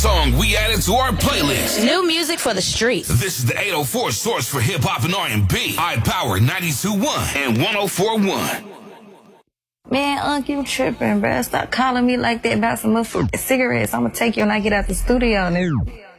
Song we added to our playlist. New music for the streets. This is the 804 source for hip hop and R&B. iPower 92.1 and 104.1. Man, you tripping, bruh. Stop calling me like that about some motherfucking cigarettes. I'm gonna take you when I get out the studio, nigga.